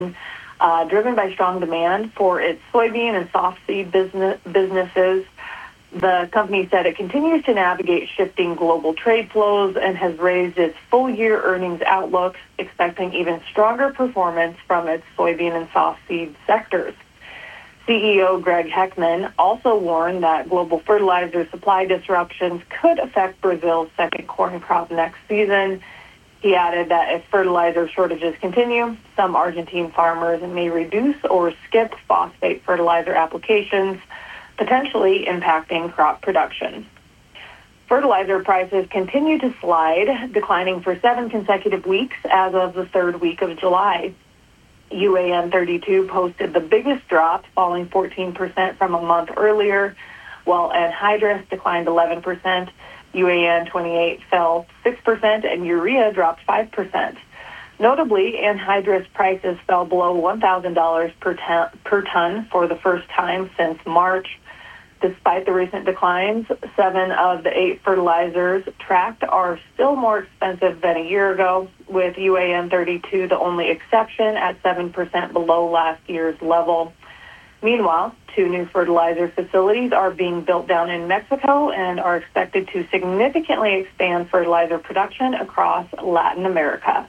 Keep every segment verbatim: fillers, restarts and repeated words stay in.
uh, driven by strong demand for its soybean and softseed business, businesses. The company said it continues to navigate shifting global trade flows and has raised its full-year earnings outlook, expecting even stronger performance from its soybean and softseed sectors. C E O Greg Heckman also warned that global fertilizer supply disruptions could affect Brazil's second corn crop next season. He added that if fertilizer shortages continue, some Argentine farmers may reduce or skip phosphate fertilizer applications, potentially impacting crop production. Fertilizer prices continue to slide, declining for seven consecutive weeks as of the third week of July. U A N thirty-two posted the biggest drop, falling fourteen percent from a month earlier, while anhydrous declined eleven percent. U A N twenty-eight fell six percent, and urea dropped five percent. Notably, anhydrous prices fell below one thousand dollars per ton, per ton for the first time since March. Despite the recent declines, seven of the eight fertilizers tracked are still more expensive than a year ago, with U A N thirty-two the only exception at seven percent below last year's level. Meanwhile, two new fertilizer facilities are being built down in Mexico and are expected to significantly expand fertilizer production across Latin America.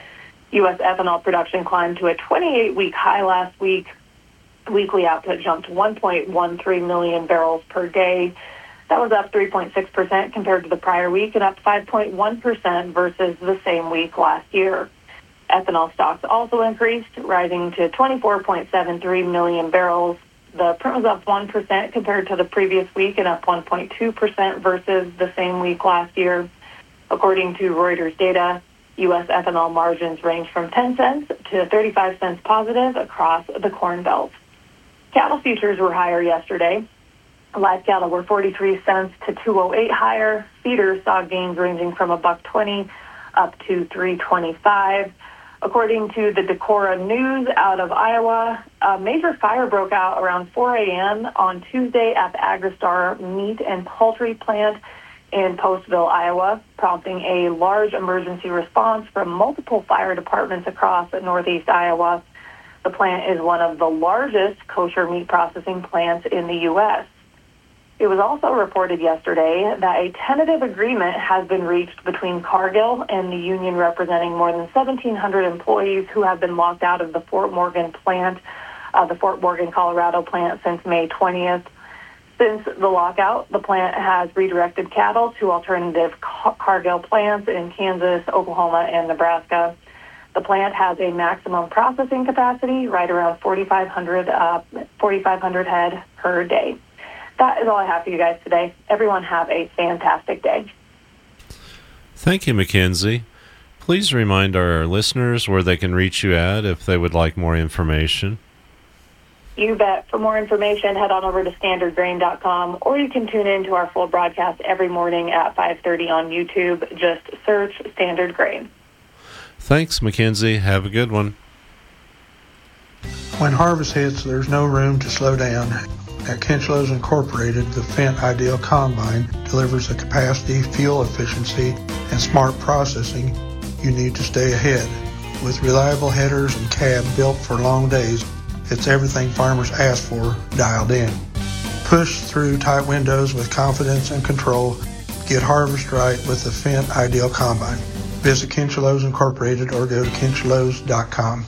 U S ethanol production climbed to a twenty-eight-week high last week. Weekly output jumped one point one three million barrels per day. That was up three point six percent compared to the prior week and up five point one percent versus the same week last year. Ethanol stocks also increased, rising to twenty-four point seven three million barrels. The print was up one percent compared to the previous week and up one point two percent versus the same week last year. According to Reuters data, U S ethanol margins range from ten cents to thirty-five cents positive across the Corn Belt. Cattle futures were higher yesterday. Live cattle were forty-three cents to two oh eight higher. Feeders saw gains ranging from a buck twenty up to three twenty-five. According to the Decorah News out of Iowa, a major fire broke out around four a.m. on Tuesday at the Agristar meat and poultry plant in Postville, Iowa, prompting a large emergency response from multiple fire departments across northeast Iowa. The plant is one of the largest kosher meat processing plants in the U S. It was also reported yesterday that a tentative agreement has been reached between Cargill and the union representing more than seventeen hundred employees who have been locked out of the Fort Morgan plant, uh, the Fort Morgan, Colorado plant since May twentieth. Since the lockout, the plant has redirected cattle to alternative Car- Cargill plants in Kansas, Oklahoma, and Nebraska. The plant has a maximum processing capacity right around forty-five hundred, uh, forty-five hundred head per day. That is all I have for you guys today. Everyone have a fantastic day. Thank you, Mackenzie. Please remind our listeners where they can reach you at if they would like more information. You bet. For more information, head on over to standard grain dot com, or you can tune in to our full broadcast every morning at five thirty on YouTube. Just search Standard Grain. Thanks, Mackenzie. Have a good one. When harvest hits, there's no room to slow down. At Kinchlows Incorporated, the Fendt Ideal Combine delivers the capacity, fuel efficiency, and smart processing you need to stay ahead. With reliable headers and cab built for long days, it's everything farmers ask for dialed in. Push through tight windows with confidence and control. Get harvest right with the Fendt Ideal Combine. Visit Kinchlows Incorporated or go to kinchlows dot com.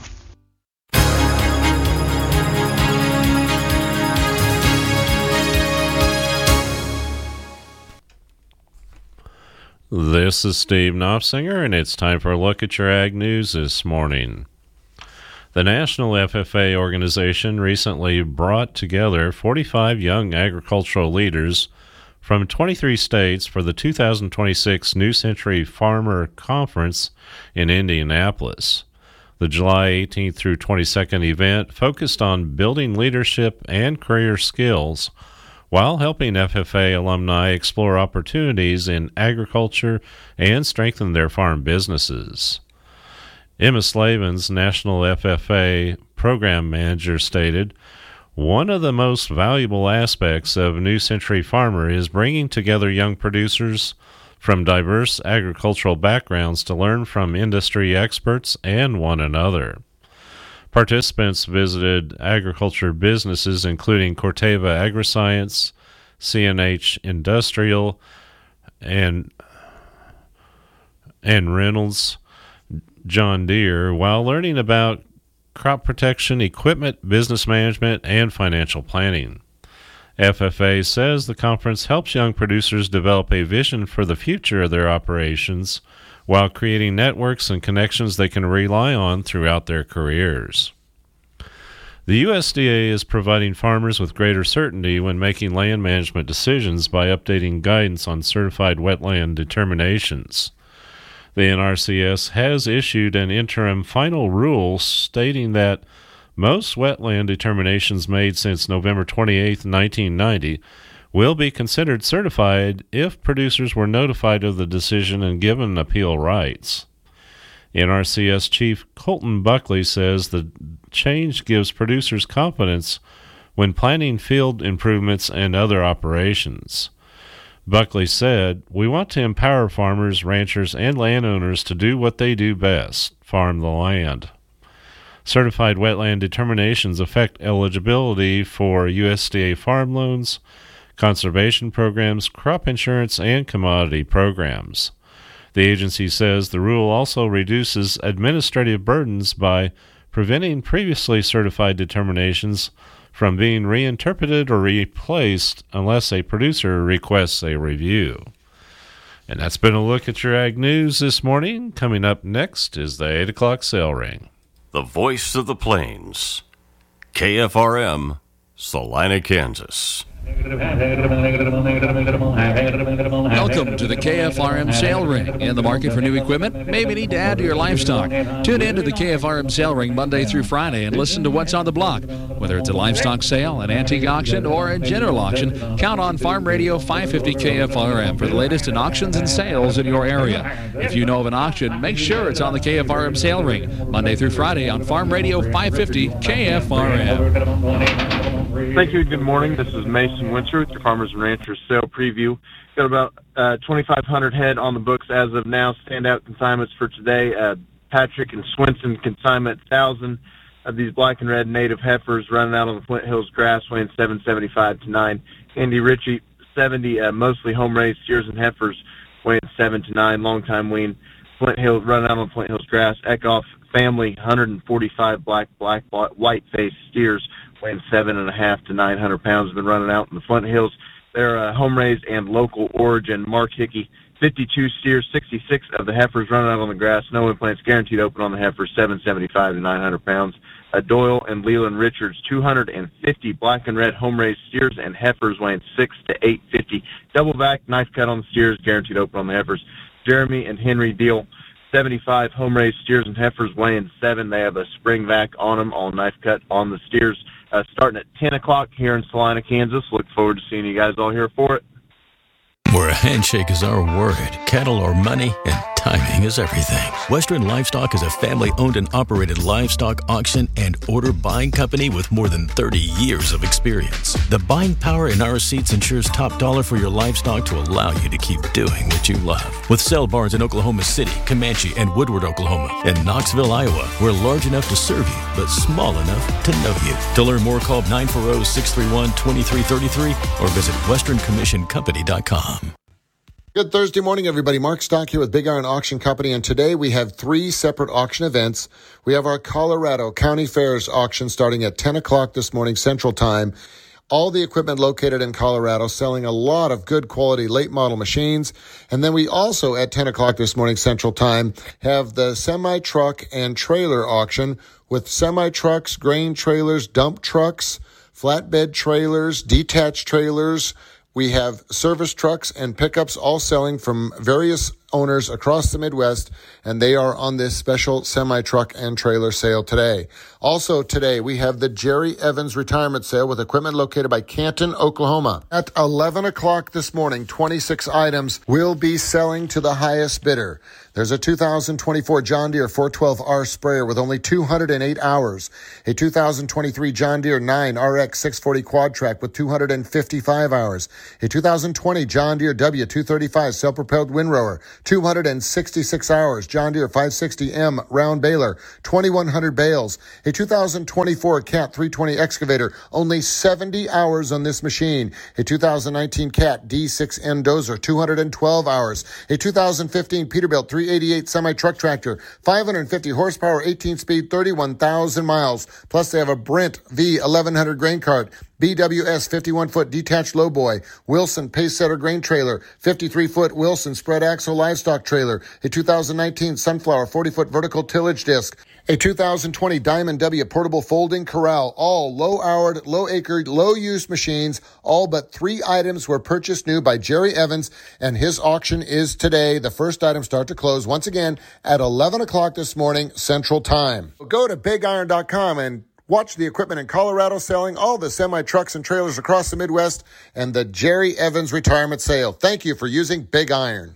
This is Steve Knopfsinger, and it's time for a look at your ag news this morning. The National F F A organization recently brought together forty-five young agricultural leaders from twenty-three states for the two thousand twenty-six New Century Farmer Conference in Indianapolis. The July eighteenth through twenty-second event focused on building leadership and career skills while helping F F A alumni explore opportunities in agriculture and strengthen their farm businesses. Emma Slavens, National F F A Program Manager, stated, "One of the most valuable aspects of New Century Farmer is bringing together young producers from diverse agricultural backgrounds to learn from industry experts and one another. Participants visited agriculture businesses including Corteva AgriScience, C N H Industrial, and and Reynolds John Deere, while learning about crop protection, equipment, business management, and financial planning. F F A says the conference helps young producers develop a vision for the future of their operations while creating networks and connections they can rely on throughout their careers. The U S D A is providing farmers with greater certainty when making land management decisions by updating guidance on certified wetland determinations. The N R C S has issued an interim final rule stating that most wetland determinations made since November twenty-eighth, nineteen ninety will be considered certified if producers were notified of the decision and given appeal rights. N R C S Chief Colton Buckley says the change gives producers confidence when planning field improvements and other operations. Buckley said, "We want to empower farmers, ranchers, and landowners to do what they do best, farm the land." Certified wetland determinations affect eligibility for U S D A farm loans, conservation programs, crop insurance, and commodity programs. The agency says the rule also reduces administrative burdens by preventing previously certified determinations from being reinterpreted or replaced unless a producer requests a review. And that's been a look at your Ag News this morning. Coming up next is the eight o'clock Sale Ring. The voice of the plains, K F R M, Salina, Kansas. Welcome to the K F R M Sale Ring. In the market for new equipment? Maybe need to add to your livestock. Tune in to the K F R M Sale Ring Monday through Friday and listen to what's on the block. Whether it's a livestock sale, an antique auction, or a general auction, count on Farm Radio five fifty K F R M for the latest in auctions and sales in your area. If you know of an auction, make sure it's on the K F R M Sale Ring Monday through Friday on Farm Radio five fifty K F R M. Thank you. Good morning. This is Mason Winter with your Farmers and Ranchers Sale Preview. Got about uh, twenty-five hundred head on the books as of now. Standout consignments for today. Uh, Patrick and Swenson consignment one thousand of these black and red native heifers running out on the Flint Hills grass, weighing seven seventy-five to nine. Andy Ritchie, seventy uh, mostly home-raised steers and heifers, weighing seven to nine. Long-time wean. Flint Hills, running out on Flint Hills grass. Eckhoff family, one hundred forty-five black, black, black white-faced steers, weighing seven and a half to nine hundred pounds, have been running out in the Flint Hills. They're uh, home-raised and local origin. Mark Hickey, fifty-two steers, sixty-six of the heifers running out on the grass. No implants, guaranteed open on the heifers, seven seventy-five to nine hundred pounds. Uh, Doyle and Leland Richards, two hundred fifty black and red home-raised steers and heifers, weighing six to eight fifty. Double back, knife cut on the steers, guaranteed open on the heifers. Jeremy and Henry Deal, seventy-five home-raised steers and heifers, weighing seven. They have a spring vac on them, all knife cut on the steers. Uh, starting at ten o'clock here in Salina, Kansas. Look forward to seeing you guys all here for it. Where a handshake is our word, cattle are money, and timing is everything. Western Livestock is a family-owned and operated livestock auction and order buying company with more than thirty years of experience. The buying power in our seats ensures top dollar for your livestock to allow you to keep doing what you love. With sale barns in Oklahoma City, Comanche, and Woodward, Oklahoma, and Knoxville, Iowa, we're large enough to serve you, but small enough to know you. To learn more, call nine four zero, six three one, two three three three or visit western commission company dot com. Good Thursday morning, everybody. Mark Stock here with Big Iron Auction Company, and today we have three separate auction events. We have our Colorado County Fairs auction starting at ten o'clock this morning Central Time. All the equipment located in Colorado, selling a lot of good quality late model machines. And then we also, at ten o'clock this morning Central Time, have the semi-truck and trailer auction with semi-trucks, grain trailers, dump trucks, flatbed trailers, detached trailers. We have service trucks and pickups all selling from various owners across the Midwest, and they are on this special semi-truck and trailer sale today. Also today, we have the Jerry Evans Retirement Sale with equipment located by Canton, Oklahoma. At eleven o'clock this morning, twenty-six items will be selling to the highest bidder. There's a two thousand twenty-four John Deere four twelve R sprayer with only two hundred eight hours. A two thousand twenty-three John Deere nine R X six forty Quad Track with two hundred fifty-five hours. A two thousand twenty John Deere W two thirty-five self-propelled windrower, two hundred sixty-six hours. John Deere five sixty M round baler, twenty-one hundred bales. A two thousand twenty-four Cat three twenty excavator, only seventy hours on this machine. A two thousand nineteen Cat D six N dozer, two hundred twelve hours. A two thousand fifteen Peterbilt three eighty-eight semi-truck tractor, five hundred fifty horsepower, eighteen speed, thirty-one thousand miles. Plus they have a Brent V eleven hundred grain cart, B W S fifty-one foot detached lowboy, Wilson Pacesetter grain trailer, fifty-three foot Wilson spread axle livestock trailer, a two thousand nineteen Sunflower forty foot vertical tillage disc, a two thousand twenty Diamond W portable folding corral, all low-houred, low-acred, low-use machines. All but three items were purchased new by Jerry Evans, and his auction is today. The first items start to close once again at eleven o'clock this morning, Central Time. Go to big iron dot com and watch the equipment in Colorado selling, all the semi-trucks and trailers across the Midwest, and the Jerry Evans retirement sale. Thank you for using Big Iron.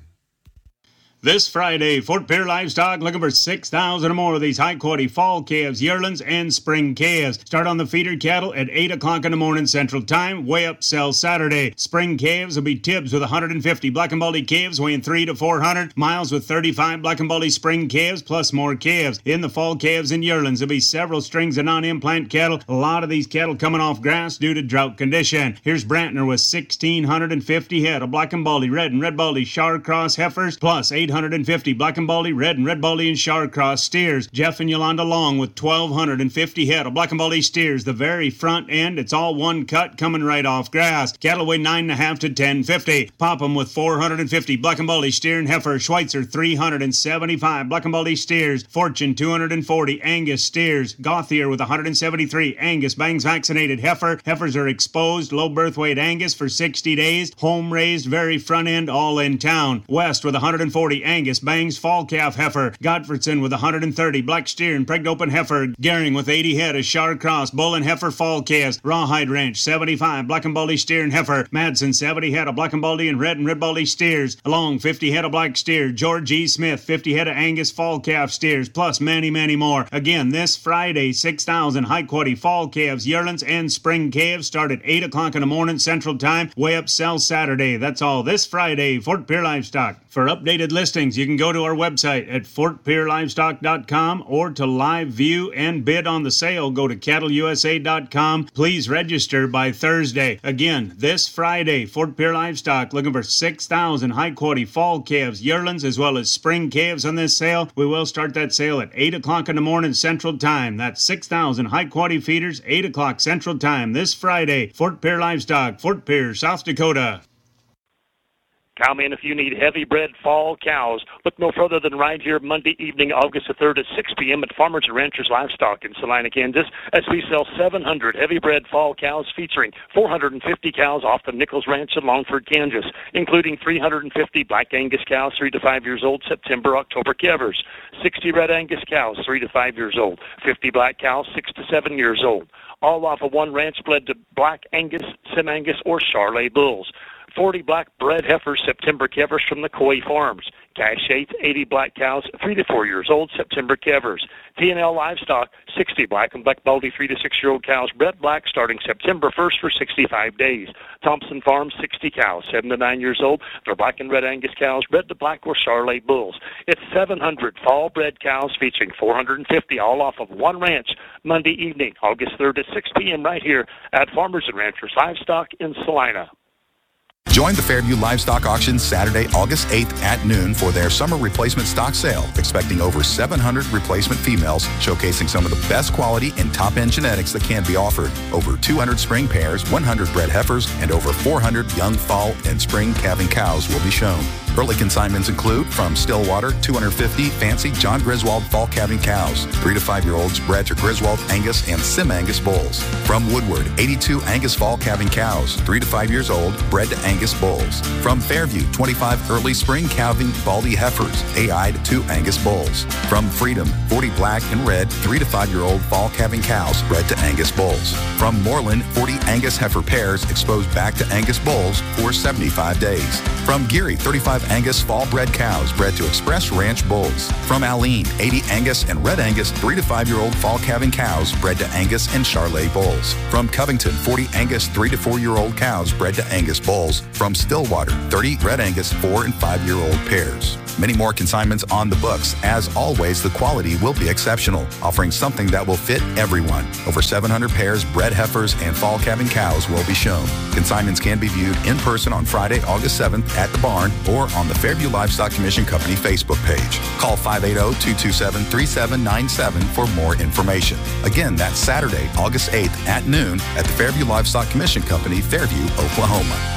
This Friday, Fort Pierre Livestock looking for six thousand or more of these high-quality fall calves, yearlings, and spring calves. Start on the feeder cattle at eight o'clock in the morning Central Time. Weigh up sell Saturday. Spring calves will be Tibbs with one hundred fifty black and baldy calves weighing three to four hundred. Miles with thirty-five black and baldy spring calves plus more calves. In the fall calves and yearlings, there'll be several strings of non-implant cattle. A lot of these cattle coming off grass due to drought condition. Here's Brantner with one thousand six hundred fifty head of black and baldy, red and red baldy Char Cross heifers plus eight hundred fifty black and baldy, red and red baldy and Char Cross steers. Jeff and Yolanda Long with twelve fifty head of black and baldy steers. The very front end, it's all one cut coming right off grass. Cattle weigh nine and a half to ten fifty. Popham with four hundred fifty black and baldy steer and heifer. Schweitzer three hundred seventy-five black and baldy steers. Fortune two hundred forty Angus steers. Gauthier with one hundred seventy-three Angus bangs vaccinated heifer. Heifers are exposed, low birth weight Angus for sixty days. Home raised, very front end, all in town. West with one hundred forty Angus bangs fall calf heifer. Godfredson with one hundred thirty black steer and pregnant open heifer. Gehring with eighty head of Char Cross bull and heifer fall calves. Rawhide Ranch seventy-five black and baldy steer and heifer. Madsen seventy head of black and baldy and red and red baldy steers. Along fifty head of black steer. George E. Smith fifty head of Angus fall calf steers plus many many more. Again this Friday, six thousand high quality fall calves, yearlings, and spring calves start at eight o'clock in the morning Central Time. Weigh up sell Saturday. That's all this Friday. Fort Pierre Livestock. For updated listings, you can go to our website at fort pierre livestock dot com, or to live view and bid on the sale, go to cattle u s a dot com. Please register by Thursday. Again, this Friday, Fort Pierre Livestock looking for six thousand high-quality fall calves, yearlings, as well as spring calves on this sale. We will start that sale at eight o'clock in the morning Central Time. That's six thousand high-quality feeders, eight o'clock Central Time this Friday. Fort Pierre Livestock, Fort Pierre, South Dakota. Cowman, if you need heavy-bred fall cows, look no further than right here Monday evening, August the third at six p.m. at Farmers and Ranchers Livestock in Salina, Kansas, as we sell seven hundred heavy-bred fall cows featuring four hundred fifty cows off the Nichols Ranch in Longford, Kansas, including three hundred fifty Black Angus cows, three to five years old, September, October calvers, sixty Red Angus cows, three to five years old, fifty Black cows, six to seven years old, all off of one ranch bred to Black Angus, Sim Angus, or Charolais bulls. forty black bred heifers, September calvers from the Coy Farms. Cash eighth, eighty black cows, three to four years old, September calvers. T and L Livestock, sixty black and black baldy three to six year old cows, bred black starting September first for sixty-five days. Thompson Farms, sixty cows, seven to nine years old. They're black and red Angus cows, bred to black or Charolais bulls. It's seven hundred fall bred cows featuring four hundred fifty, all off of one ranch, Monday evening, August third at six p.m. right here at Farmers and Ranchers Livestock in Salina. Join the Fairview Livestock Auction Saturday, August eighth at noon for their summer replacement stock sale, expecting over seven hundred replacement females, showcasing some of the best quality and top-end genetics that can be offered. Over two hundred spring pairs, one hundred bred heifers, and over four hundred young fall and spring calving cows will be shown. Early consignments include from Stillwater, two hundred fifty fancy John Griswold fall calving cows, three to five year olds bred to Griswold Angus and Sim Angus bulls. From Woodward, eighty-two Angus fall calving cows, three to five years old, bred to Angus bulls. From Fairview, twenty-five early spring calving baldy heifers, A I'd to Angus bulls. From Freedom, forty black and red, three to five year old fall calving cows, bred to Angus bulls. From Moreland, forty Angus heifer pairs exposed back to Angus bulls for seventy-five days. From Geary, thirty-five Angus fall bred cows bred to Express Ranch bulls. From Alene, eighty Angus and Red Angus three to five year old fall calving cows bred to Angus and Charolais bulls. From Covington, forty Angus three to four year old cows bred to Angus bulls. From Stillwater, thirty Red Angus four and five-year-old pairs. Many more consignments on the books. As always, the quality will be exceptional, offering something that will fit everyone. Over seven hundred pairs, bred heifers, and fall calving cows will be shown. Consignments can be viewed in person on Friday, August seventh at the barn or on the Fairview Livestock Commission Company Facebook page. Call five eight zero, two two seven, three seven nine seven for more information. Again, that's Saturday, August eighth at noon at the Fairview Livestock Commission Company, Fairview, Oklahoma.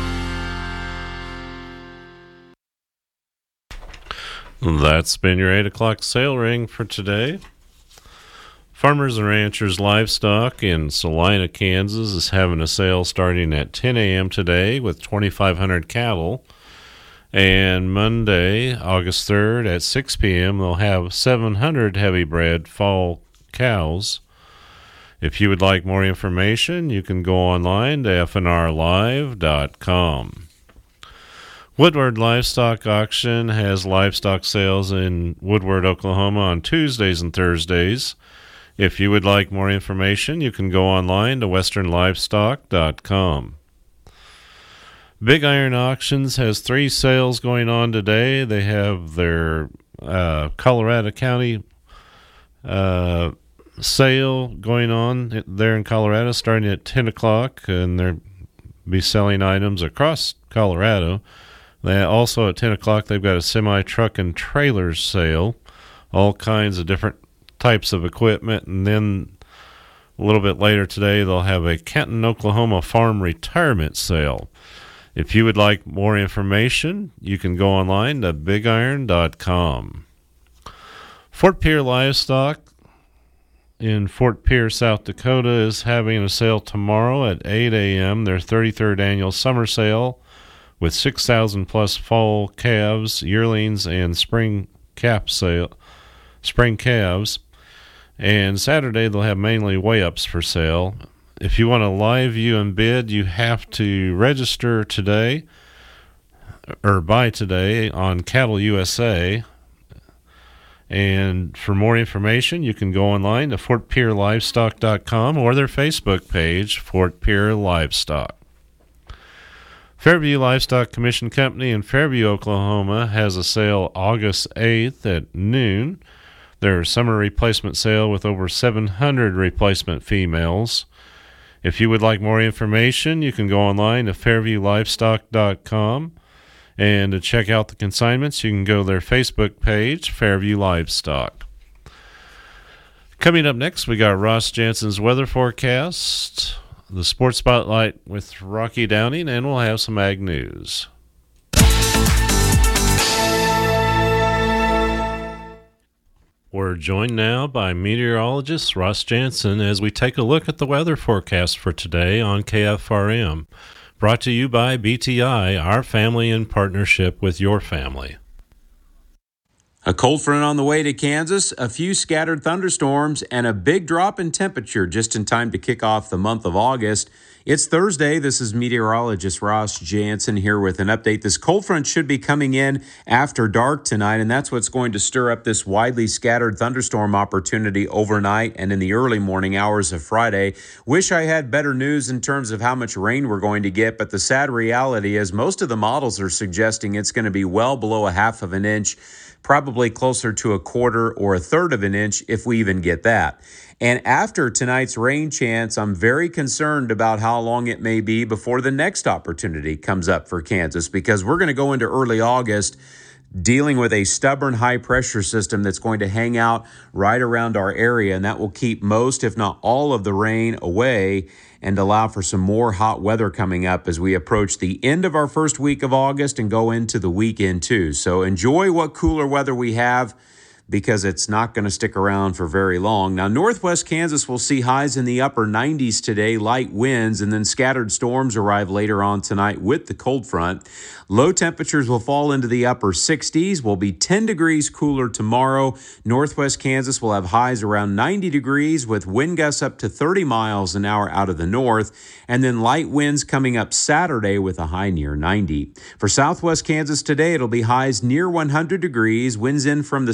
That's been your eight o'clock sale ring for today. Farmers and Ranchers Livestock in Salina, Kansas is having a sale starting at ten a.m. today with twenty-five hundred cattle. And Monday, August third at six p.m. they'll have seven hundred heavy bred fall cows. If you would like more information, you can go online to f n r live dot com. Woodward Livestock Auction has livestock sales in Woodward, Oklahoma on Tuesdays and Thursdays. If you would like more information, you can go online to western livestock dot com. Big Iron Auctions has three sales going on today. They have their uh, Colorado County uh, sale going on there in Colorado starting at ten o'clock, and they'll be selling items across Colorado. They also at ten o'clock they've got a semi-truck and trailers sale, all kinds of different types of equipment. And then a little bit later today they'll have a Kenton, Oklahoma farm retirement sale. If you would like more information, you can go online to big iron dot com. Fort Pierre Livestock in Fort Pierre, South Dakota is having a sale tomorrow at eight a.m. Their thirty-third annual summer sale with six thousand plus fall calves, yearlings, and spring cap sale, spring calves. And Saturday they'll have mainly weigh-ups for sale. If you want to live view and bid, you have to register today or buy today on Cattle U S A. And for more information, you can go online to fort pierre livestock dot com or their Facebook page, Fort Pierre Livestock. Fairview Livestock Commission Company in Fairview, Oklahoma has a sale August eighth at noon. Their summer replacement sale with over seven hundred replacement females. If you would like more information, you can go online to fairview livestock dot com. And to check out the consignments, you can go to their Facebook page, Fairview Livestock. Coming up next, we got Ross Jansen's weather forecast, the Sports Spotlight with Rocky Downing, and we'll have some ag news. We're joined now by meteorologist Ross Jansen as we take a look at the weather forecast for today on K F R M. Brought to you by B T I, our family in partnership with your family. A cold front on the way to Kansas, a few scattered thunderstorms, and a big drop in temperature just in time to kick off the month of August. It's Thursday. This is meteorologist Ross Jansen here with an update. This cold front should be coming in after dark tonight, and that's what's going to stir up this widely scattered thunderstorm opportunity overnight and in the early morning hours of Friday. Wish I had better news in terms of how much rain we're going to get, but the sad reality is most of the models are suggesting it's going to be well below a half of an inch, probably closer to a quarter or a third of an inch if we even get that. And after tonight's rain chance, I'm very concerned about how long it may be before the next opportunity comes up for Kansas, because we're going to go into early August dealing with a stubborn high pressure system that's going to hang out right around our area, and that will keep most, if not all, of the rain away and allow for some more hot weather coming up as we approach the end of our first week of August and go into the weekend too. So enjoy what cooler weather we have, because it's not going to stick around for very long. Now, northwest Kansas will see highs in the upper nineties today, light winds, and then scattered storms arrive later on tonight with the cold front. Low temperatures will fall into the upper sixties, will be ten degrees cooler tomorrow. Northwest Kansas will have highs around ninety degrees with wind gusts up to thirty miles an hour out of the north, and then light winds coming up Saturday with a high near ninety. For southwest Kansas today, it'll be highs near one hundred degrees, winds in from the south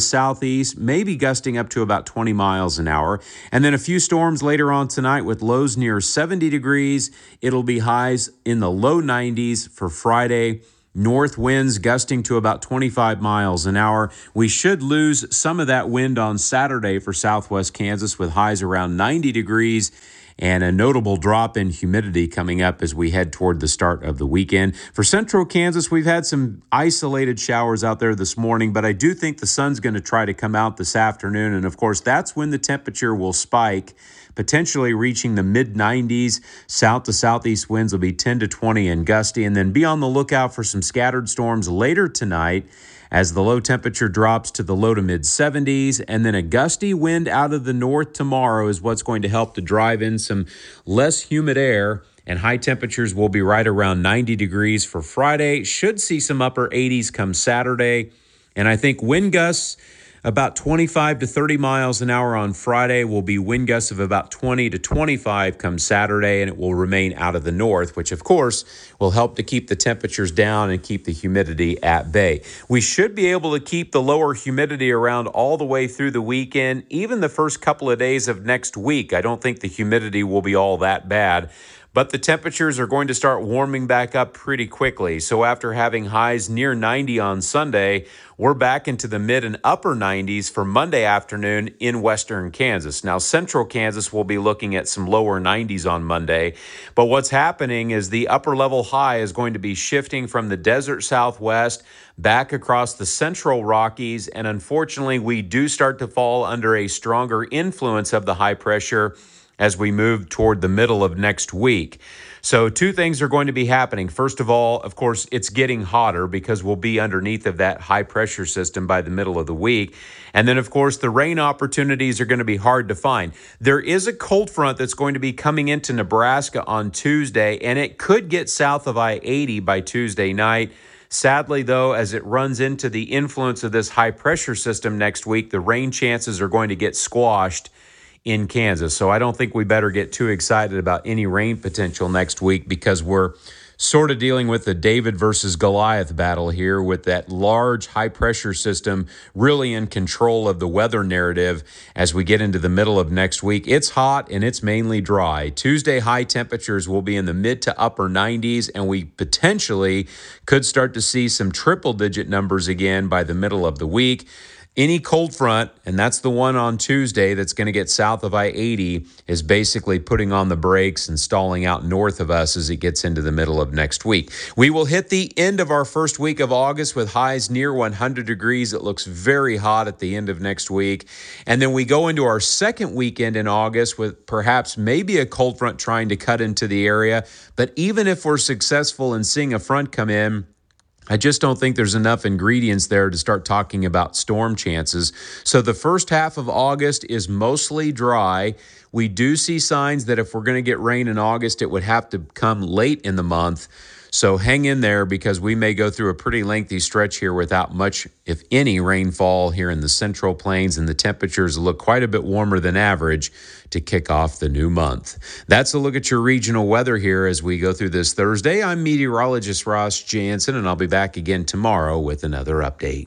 southeast, maybe gusting up to about twenty miles an hour. And then a few storms later on tonight with lows near seventy degrees. It'll be highs in the low nineties for Friday. North winds gusting to about twenty-five miles an hour. We should lose some of that wind on Saturday for southwest Kansas with highs around ninety degrees and a notable drop in humidity coming up as we head toward the start of the weekend. For central Kansas, we've had some isolated showers out there this morning, but I do think the sun's going to try to come out this afternoon. And of course, that's when the temperature will spike, potentially reaching the mid nineties. South to southeast winds will be ten to twenty and gusty. And then be on the lookout for some scattered storms later tonight as the low temperature drops to the low to mid seventies. And then a gusty wind out of the north tomorrow is what's going to help to drive in some less humid air. And high temperatures will be right around ninety degrees for Friday. Should see some upper eighties come Saturday. And I think wind gusts about twenty-five to thirty miles an hour on Friday. Will be wind gusts of about twenty to twenty-five come Saturday, and it will remain out of the north, which of course will help to keep the temperatures down and keep the humidity at bay. We should be able to keep the lower humidity around all the way through the weekend, even the first couple of days of next week. I don't think the humidity will be all that bad. But the temperatures are going to start warming back up pretty quickly. So after having highs near ninety on Sunday, we're back into the mid and upper nineties for Monday afternoon in western Kansas. Now, central Kansas will be looking at some lower nineties on Monday. But what's happening is the upper level high is going to be shifting from the desert southwest back across the central Rockies. And unfortunately, we do start to fall under a stronger influence of the high pressure as we move toward the middle of next week. So two things are going to be happening. First of all, of course, it's getting hotter because we'll be underneath of that high pressure system by the middle of the week. And then, of course, the rain opportunities are going to be hard to find. There is a cold front that's going to be coming into Nebraska on Tuesday, and it could get south of I eighty by Tuesday night. Sadly, though, as it runs into the influence of this high pressure system next week, the rain chances are going to get squashed in Kansas. So I don't think we better get too excited about any rain potential next week because we're sort of dealing with the David versus Goliath battle here with that large high pressure system really in control of the weather narrative as we get into the middle of next week. It's hot and it's mainly dry. Tuesday high temperatures will be in the mid to upper nineties, and we potentially could start to see some triple digit numbers again by the middle of the week. Any cold front, and that's the one on Tuesday that's going to get south of I eighty, is basically putting on the brakes and stalling out north of us as it gets into the middle of next week. We will hit the end of our first week of August with highs near one hundred degrees. It looks very hot at the end of next week. And then we go into our second weekend in August with perhaps maybe a cold front trying to cut into the area. But even if we're successful in seeing a front come in, I just don't think there's enough ingredients there to start talking about storm chances. So the first half of August is mostly dry. We do see signs that if we're going to get rain in August, it would have to come late in the month. So hang in there because we may go through a pretty lengthy stretch here without much, if any, rainfall here in the Central Plains, and the temperatures look quite a bit warmer than average to kick off the new month. That's a look at your regional weather here as we go through this Thursday. I'm meteorologist Ross Jansen, and I'll be back again tomorrow with another update.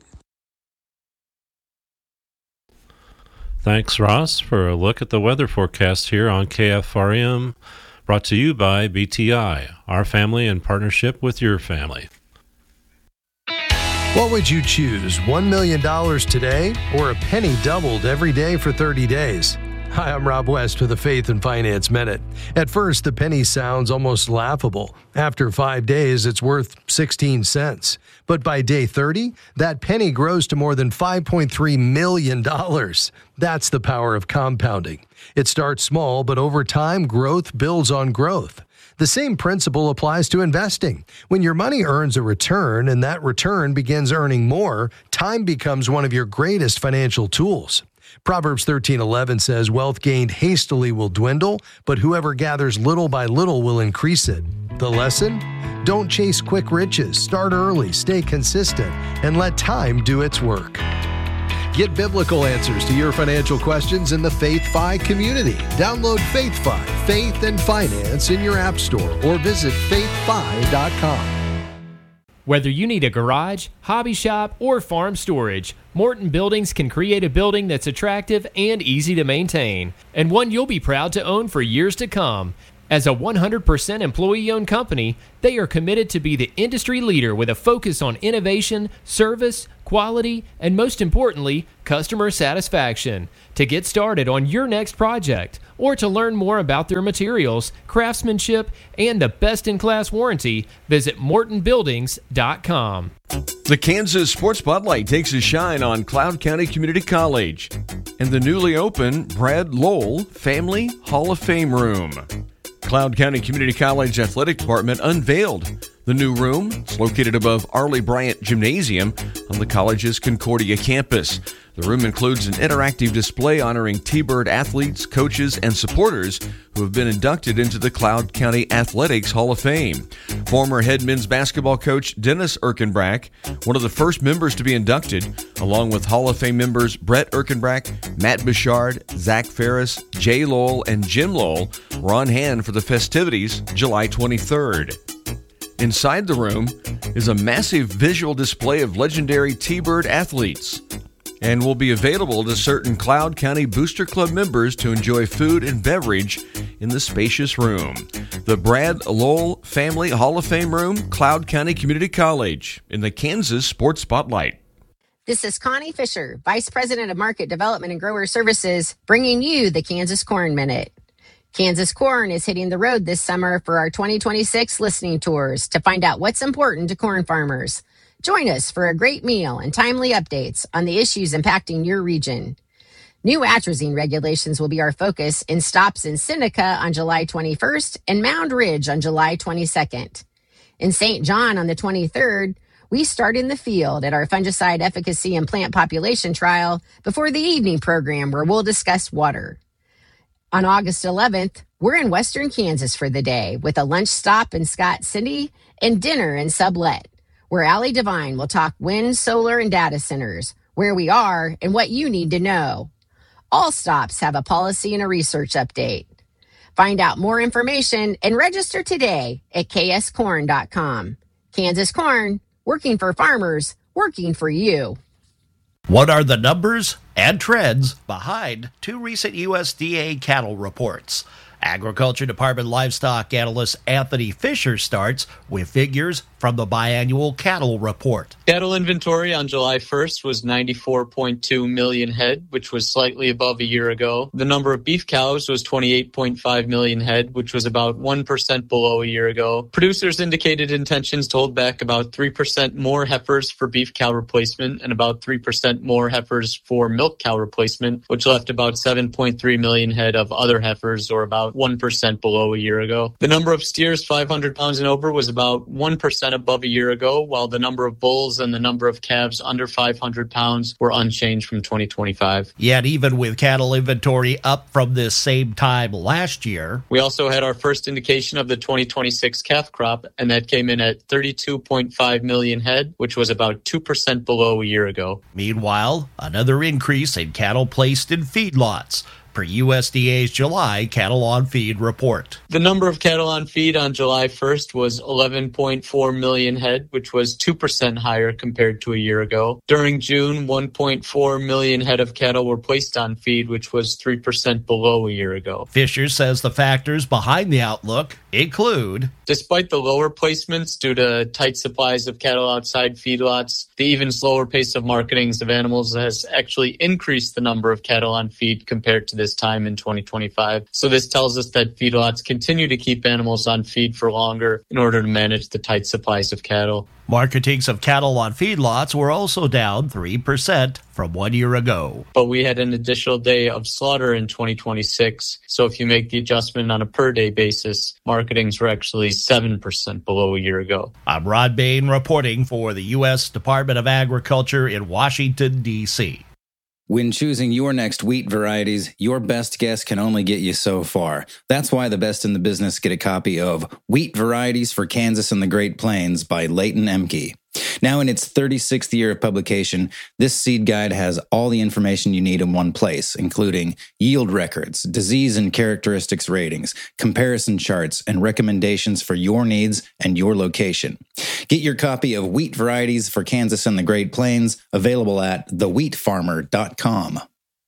Thanks, Ross, for a look at the weather forecast here on K F R M. Brought to you by B T I, our family in partnership with your family. What would you choose, one million dollars today or a penny doubled every day for thirty days? Hi, I'm Rob West with the Faith and Finance Minute. At first, the penny sounds almost laughable. After five days, it's worth sixteen cents. But by day thirty, that penny grows to more than five point three million dollars. That's the power of compounding. It starts small, but over time, growth builds on growth. The same principle applies to investing. When your money earns a return and that return begins earning more, time becomes one of your greatest financial tools. Proverbs thirteen eleven says, "Wealth gained hastily will dwindle, but whoever gathers little by little will increase it." The lesson? Don't chase quick riches. Start early, stay consistent, and let time do its work. Get biblical answers to your financial questions in the FaithFi community. Download FaithFi, Faith and Finance in your app store or visit faith fi dot com. Whether you need a garage, hobby shop, or farm storage, Morton Buildings can create a building that's attractive and easy to maintain, and one you'll be proud to own for years to come. As a one hundred percent employee-owned company, they are committed to be the industry leader with a focus on innovation, service, quality, and most importantly, customer satisfaction. To get started on your next project, or to learn more about their materials, craftsmanship, and the best-in-class warranty, visit morton buildings dot com. The Kansas Sports Spotlight takes a shine on Cloud County Community College and the newly opened Brad Lowell Family Hall of Fame Room. Cloud County Community College Athletic Department unveiled the new room. It's located above Arleigh Bryant Gymnasium on the college's Concordia campus. The room includes an interactive display honoring T-Bird athletes, coaches, and supporters who have been inducted into the Cloud County Athletics Hall of Fame. Former head men's basketball coach Dennis Erkenbrack, one of the first members to be inducted, along with Hall of Fame members Brett Erkenbrack, Matt Bouchard, Zach Ferris, Jay Lowell, and Jim Lowell, were on hand for the festivities July twenty-third. Inside the room is a massive visual display of legendary T-Bird athletes, and will be available to certain Cloud County Booster Club members to enjoy food and beverage in the spacious room. The Brad Lowell Family Hall of Fame Room, Cloud County Community College, in the Kansas Sports Spotlight. This is Connie Fisher, Vice President of Market Development and Grower Services, bringing you the Kansas Corn Minute. Kansas Corn is hitting the road this summer for our twenty twenty-six listening tours to find out what's important to corn farmers. Join us for a great meal and timely updates on the issues impacting your region. New atrazine regulations will be our focus in stops in Seneca on July twenty-first and Mound Ridge on July twenty-second. In Saint John on the twenty-third, we start in the field at our fungicide efficacy and plant population trial before the evening program where we'll discuss water. On August eleventh, we're in Western Kansas for the day with a lunch stop in Scott City and dinner in Sublet, where Allie Devine will talk wind, solar, and data centers, where we are and what you need to know. All stops have a policy and a research update. Find out more information and register today at k s corn dot com. Kansas Corn, working for farmers, working for you. What are the numbers and trends behind two recent U S D A cattle reports? Agriculture Department livestock analyst Anthony Fisher starts with figures from the biannual cattle report. Cattle inventory on July first was ninety-four point two million head, which was slightly above a year ago. The number of beef cows was twenty-eight point five million head, which was about one percent below a year ago. Producers indicated intentions to hold back about three percent more heifers for beef cow replacement and about three percent more heifers for milk cow replacement, which left about seven point three million head of other heifers, or about one percent below a year ago. The number of steers five hundred pounds and over was about one percent above a year ago, while the number of bulls and the number of calves under five hundred pounds were unchanged from twenty twenty-five. Yet even with cattle inventory up from this same time last year, we also had our first indication of the twenty twenty-six calf crop, and that came in at thirty-two point five million head, which was about two percent below a year ago. Meanwhile, another increase in cattle placed in feedlots, per U S D A's July cattle on feed report. The number of cattle on feed on July first was eleven point four million head, which was two percent higher compared to a year ago. During June, one point four million head of cattle were placed on feed, which was three percent below a year ago. Fisher says the factors behind the outlook include, despite the lower placements due to tight supplies of cattle outside feedlots, the even slower pace of marketings of animals has actually increased the number of cattle on feed compared to this time in twenty twenty-five. So this tells us that feedlots continue to keep animals on feed for longer in order to manage the tight supplies of cattle. Marketings of cattle on feedlots were also down three percent from one year ago. But we had an additional day of slaughter in twenty twenty-six. So if you make the adjustment on a per day basis, marketings were actually seven percent below a year ago. I'm Rod Bain reporting for the U S Department of Agriculture in Washington, D C When choosing your next wheat varieties, your best guess can only get you so far. That's why the best in the business get a copy of Wheat Varieties for Kansas and the Great Plains by Leighton Emke. Now in its thirty-sixth year of publication, this seed guide has all the information you need in one place, including yield records, disease and characteristics ratings, comparison charts, and recommendations for your needs and your location. Get your copy of Wheat Varieties for Kansas and the Great Plains, available at the wheat farmer dot com.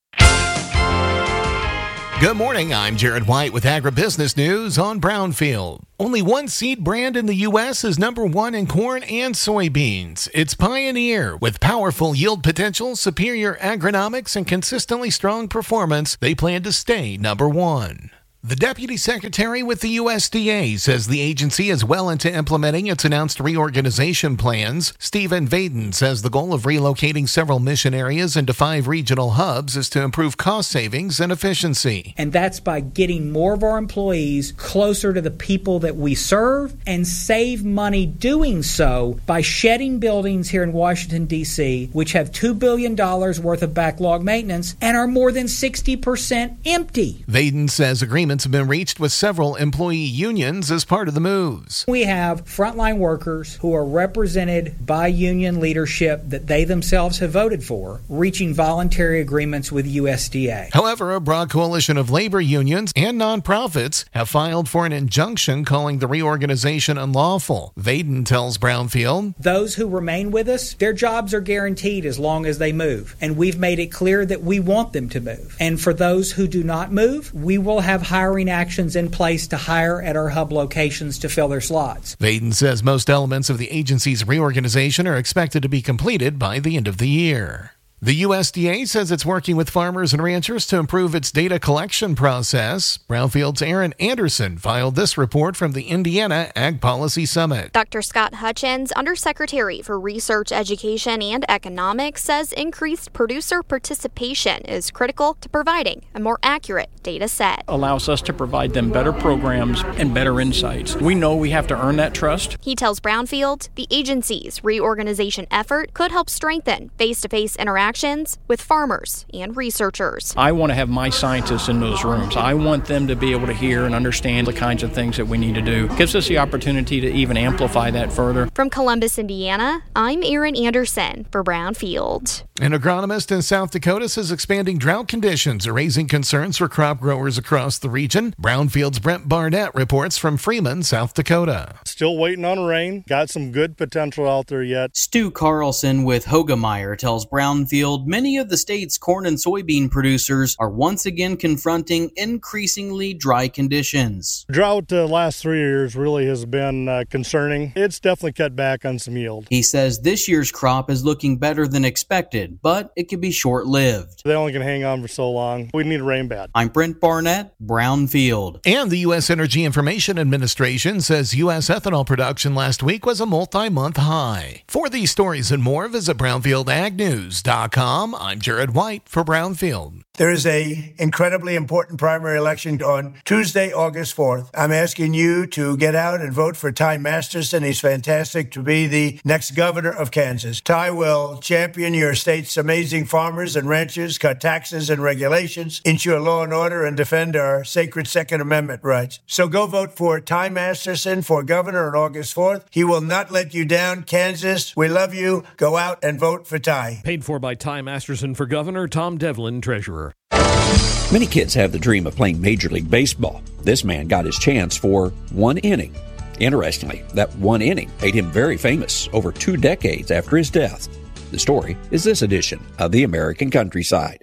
Good morning, I'm Jared White with Agribusiness News on Brownfield. Only one seed brand in the U S is number one in corn and soybeans. It's Pioneer. With powerful yield potential, superior agronomics, and consistently strong performance, they plan to stay number one. The Deputy Secretary with the U S D A says the agency is well into implementing its announced reorganization plans. Stephen Vaden says the goal of relocating several mission areas into five regional hubs is to improve cost savings and efficiency. And that's by getting more of our employees closer to the people that we serve and save money doing so by shedding buildings here in Washington, D C, which have two billion dollars worth of backlog maintenance and are more than sixty percent empty. Vaden says agreements have been reached with several employee unions as part of the moves. We have frontline workers who are represented by union leadership that they themselves have voted for, reaching voluntary agreements with U S D A. However, a broad coalition of labor unions and nonprofits have filed for an injunction calling the reorganization unlawful. Vaden tells Brownfield, those who remain with us, their jobs are guaranteed as long as they move, and we've made it clear that we want them to move. And for those who do not move, we will have hiring actions in place to hire at our hub locations to fill their slots. Vaden says most elements of the agency's reorganization are expected to be completed by the end of the year. The U S D A says it's working with farmers and ranchers to improve its data collection process. Brownfield's Aaron Anderson filed this report from the Indiana Ag Policy Summit. Doctor Scott Hutchins, Undersecretary for Research, Education, and Economics, says increased producer participation is critical to providing a more accurate data set. Allows us to provide them better programs and better insights. We know we have to earn that trust. He tells Brownfield the agency's reorganization effort could help strengthen face-to-face interactions with farmers and researchers. I want to have my scientists in those rooms. I want them to be able to hear and understand the kinds of things that we need to do. It gives us the opportunity to even amplify that further. From Columbus, Indiana, I'm Erin Anderson for Brownfield. An agronomist in South Dakota says expanding drought conditions are raising concerns for crop growers across the region. Brownfield's Brent Barnett reports from Freeman, South Dakota. Still waiting on rain. Got some good potential out there yet. Stu Carlson with Hogemeyer tells Brownfield many of the state's corn and soybean producers are once again confronting increasingly dry conditions. Drought the uh, last three years really has been uh, concerning. It's definitely cut back on some yield. He says this year's crop is looking better than expected, but it could be short-lived. They only can hang on for so long. We need rain bad. I'm Brent Barnett, Brownfield. And the U S Energy Information Administration says U S ethanol production last week was a multi-month high. For these stories and more, visit brownfield ag news dot com. I'm Jared White for Brownfield. There is a incredibly important primary election on Tuesday, August fourth. I'm asking you to get out and vote for Ty Masterson. He's fantastic to be the next governor of Kansas. Ty will champion your state's amazing farmers and ranchers, cut taxes and regulations, ensure law and order, and defend our sacred Second Amendment rights. So go vote for Ty Masterson for governor on August fourth. He will not let you down. Kansas, we love you. Go out and vote for Ty. Paid for by Ty Masterson for governor, Tom Devlin, treasurer. Many kids have the dream of playing Major League Baseball. This man got his chance for one inning. Interestingly, that one inning made him very famous over two decades after his death. The story is this edition of The American Countryside.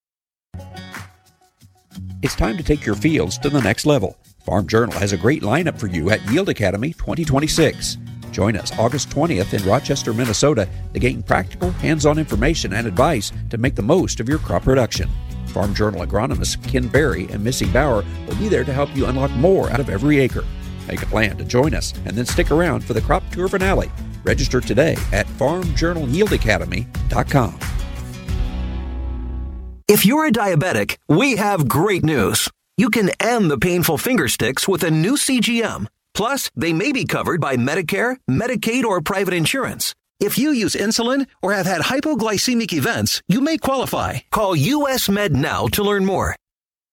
It's time to take your fields to the next level. Farm Journal has a great lineup for you at Yield Academy twenty twenty-six. Join us August twentieth in Rochester, Minnesota to gain practical, hands-on information and advice to make the most of your crop production. Farm Journal agronomists Ken Berry and Missy Bauer will be there to help you unlock more out of every acre. Make a plan to join us and then stick around for the crop tour finale. Register today at farm journal yield academy dot com. If you're a diabetic, we have great news. You can end the painful finger sticks with a new C G M. Plus, they may be covered by Medicare, Medicaid, or private insurance. If you use insulin or have had hypoglycemic events, you may qualify. Call U S Med now to learn more.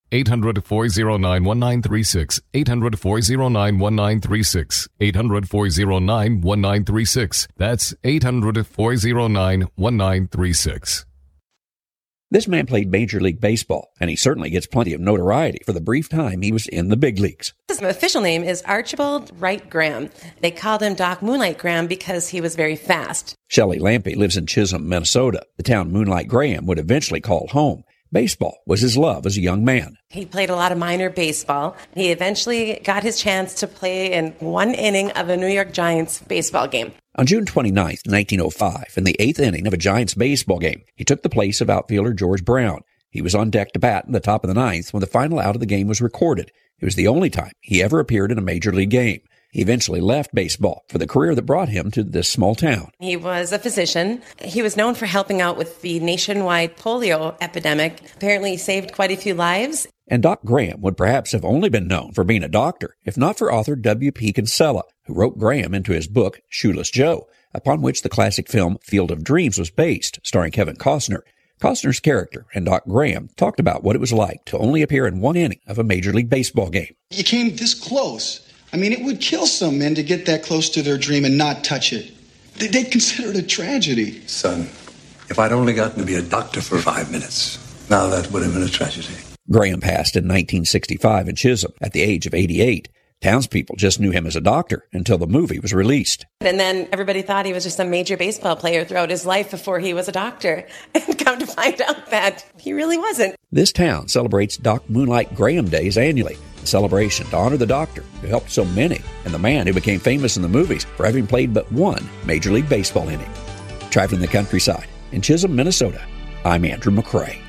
eight hundred, four oh nine, one nine three six. eight hundred, four oh nine, one nine three six. eight hundred, four oh nine, one nine three six. That's eight hundred, four oh nine, one nine three six. This man played Major League Baseball, and he certainly gets plenty of notoriety for the brief time he was in the big leagues. His official name is Archibald Wright Graham. They called him Doc Moonlight Graham because he was very fast. Shelley Lampe lives in Chisholm, Minnesota, the town Moonlight Graham would eventually call home. Baseball was his love as a young man. He played a lot of minor baseball. He eventually got his chance to play in one inning of a New York Giants baseball game. On June twenty-ninth, nineteen oh five, in the eighth inning of a Giants baseball game, he took the place of outfielder George Brown. He was on deck to bat in the top of the ninth when the final out of the game was recorded. It was the only time he ever appeared in a major league game. He eventually left baseball for the career that brought him to this small town. He was a physician. He was known for helping out with the nationwide polio epidemic. Apparently, he saved quite a few lives. And Doc Graham would perhaps have only been known for being a doctor, if not for author W P Kinsella, who wrote Graham into his book, Shoeless Joe, upon which the classic film Field of Dreams was based, starring Kevin Costner. Costner's character and Doc Graham talked about what it was like to only appear in one inning of a Major League Baseball game. You came this close. I mean, it would kill some men to get that close to their dream and not touch it. They'd consider it a tragedy. Son, if I'd only gotten to be a doctor for five minutes, now that would have been a tragedy. Graham passed in nineteen sixty-five in Chisholm at the age of eighty-eight. Townspeople just knew him as a doctor until the movie was released. And then everybody thought he was just a major baseball player throughout his life before he was a doctor. And come to find out that he really wasn't. This town celebrates Doc Moonlight Graham Days annually, a celebration to honor the doctor who helped so many and the man who became famous in the movies for having played but one Major League Baseball inning. Traveling the countryside in Chisholm, Minnesota, I'm Andrew McCrae.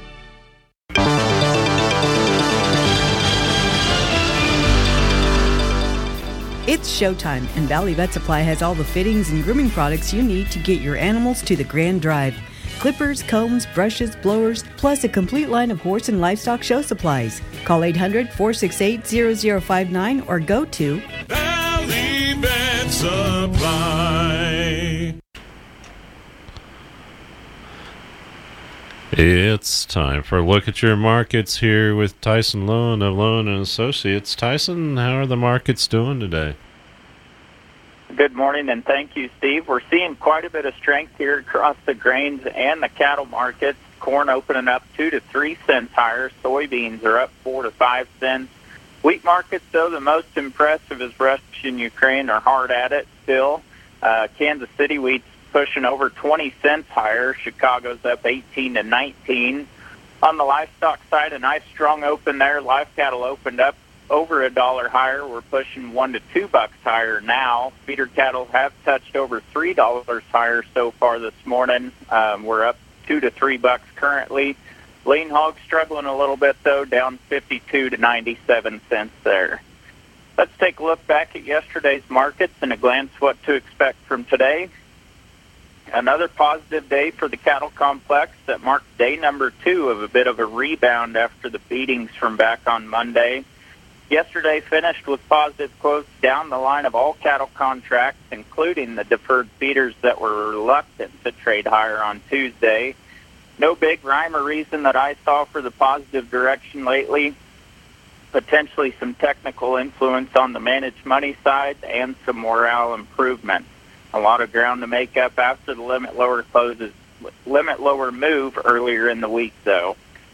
It's showtime, and Valley Vet Supply has all the fittings and grooming products you need to get your animals to the grand drive. Clippers, combs, brushes, blowers, plus a complete line of horse and livestock show supplies. Call eight hundred, four six eight, zero zero five nine or go to Valley Vet Supply. It's time for a look at your markets here with Tyson Lowen of Lowen and Associates. Tyson, how are the markets doing today? Good morning, and thank you, Steve. We're seeing quite a bit of strength here across the grains and the cattle markets. Corn opening up two to three cents higher. Soybeans are up four to five cents. Wheat markets, though, the most impressive is Russia and Ukraine are hard at it still. Uh, Kansas City wheat's pushing over twenty cents higher. Chicago's up eighteen to nineteen. On the livestock side, a nice strong open there. Live cattle opened up over a dollar higher. We're pushing one to two bucks higher now. Feeder cattle have touched over three dollars higher so far this morning. Um, we're up two to three bucks currently. Lean hogs struggling a little bit though, down fifty-two to ninety-seven cents there. Let's take a look back at yesterday's markets and a glance what to expect from today. Another positive day for the cattle complex that marked day number two of a bit of a rebound after the beatings from back on Monday. Yesterday finished with positive quotes down the line of all cattle contracts, including the deferred feeders that were reluctant to trade higher on Tuesday. No big rhyme or reason that I saw for the positive direction lately. Potentially some technical influence on the managed money side and some morale improvement. A lot of ground to make up after the limit lower closes, limit lower move earlier in the week, though.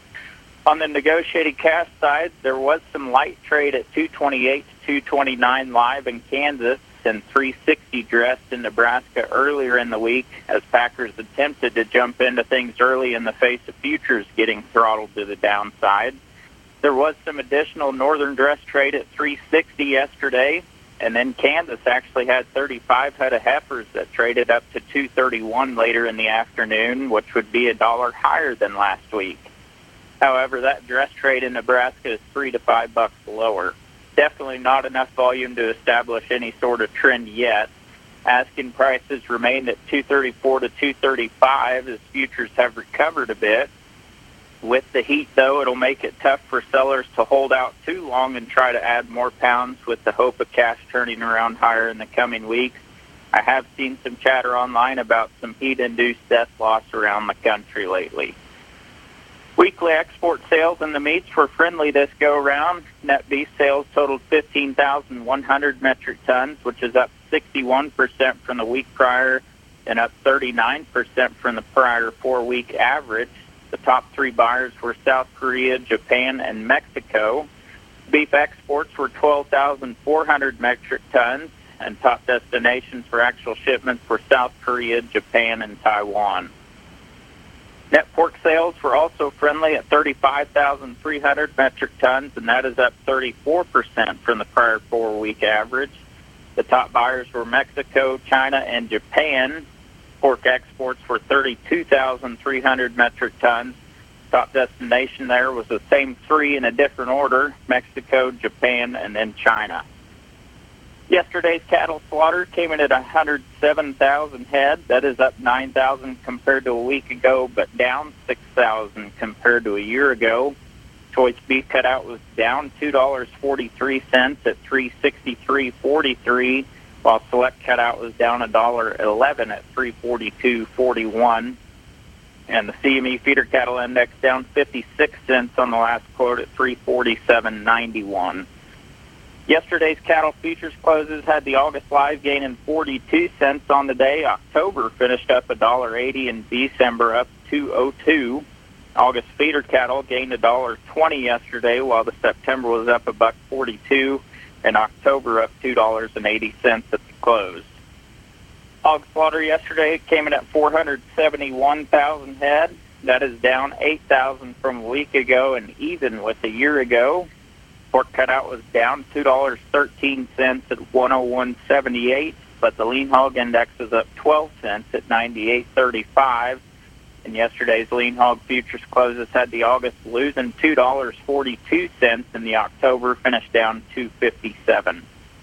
On the negotiated cash side, there was some light trade at two twenty-eight to two twenty-nine live in Kansas and three sixty dressed in Nebraska earlier in the week as Packers attempted to jump into things early in the face of futures getting throttled to the downside. There was some additional northern dress trade at three sixty yesterday. And then Kansas actually had thirty-five head of heifers that traded up to two thirty-one later in the afternoon, which would be a dollar higher than last week. However, that dress trade in Nebraska is three to five bucks lower. Definitely not enough volume to establish any sort of trend yet. Asking prices remained at two thirty-four to two thirty-five as futures have recovered a bit. With the heat, though, it'll make it tough for sellers to hold out too long and try to add more pounds with the hope of cash turning around higher in the coming weeks. I have seen some chatter online about some heat-induced death loss around the country lately. Weekly export sales in the meats were friendly this go-around. Net beef sales totaled fifteen thousand one hundred metric tons, which is up sixty-one percent from the week prior and up thirty-nine percent from the prior four-week average. The top three buyers were South Korea, Japan, and Mexico. Beef exports were twelve thousand four hundred metric tons, and top destinations for actual shipments were South Korea, Japan, and Taiwan. Net pork sales were also friendly at thirty-five thousand three hundred metric tons, and that is up thirty-four percent from the prior four-week average. The top buyers were Mexico, China, and Japan. Pork exports were thirty-two thousand three hundred metric tons. Top destination there was the same three in a different order: Mexico, Japan, and then China. Yesterday's cattle slaughter came in at one hundred seven thousand head. That is up nine thousand compared to a week ago, but down six thousand compared to a year ago. Choice beef cutout was down two dollars and forty-three cents at three sixty-three forty-three, while select cutout was down one dollar and eleven cents at three forty-two forty-one. And the C M E feeder cattle index down fifty-six cents on the last quote at three forty-seven ninety-one. Yesterday's cattle futures closes had the August live gaining forty-two cents on the day. October finished up one dollar and eighty cents, and December up two oh two. August feeder cattle gained one dollar and twenty cents yesterday, while the September was up a buck forty-two, and October up two dollars and eighty cents at the close. Hog slaughter yesterday came in at four hundred seventy-one thousand head. That is down eight thousand from a week ago and even with a year ago. Pork cutout was down two dollars and thirteen cents at one oh one seventy-eight, but the lean hog index was up twelve cents at ninety-eight thirty-five. And yesterday's lean hog futures closes had the August losing two dollars and forty-two cents, and the October finished down two fifty-seven.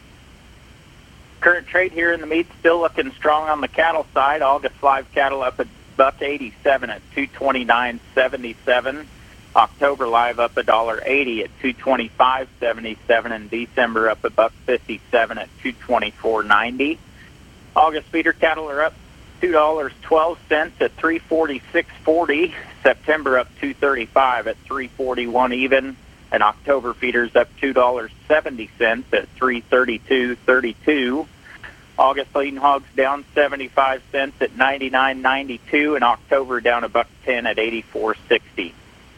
Current trade here in the meat still looking strong on the cattle side. August live cattle up at buck eighty-seven at two twenty-nine seventy-seven. October live up a dollar eighty at two twenty-five seventy-seven, and December up a buck fifty-seven at two twenty-four ninety. August feeder cattle are up two dollars and twelve cents at three forty-six forty. September up two thirty-five at three forty-one even, and October feeders up two dollars and seventy cents at three thirty-two thirty-two. August lean hogs down seventy-five cents at ninety-nine ninety-two, and October down a buck ten at eighty-four sixty.